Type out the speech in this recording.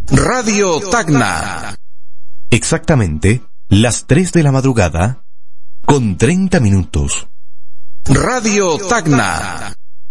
Radio Tacna. Exactamente las 3 de la madrugada con 30 minutos. Radio Tacna.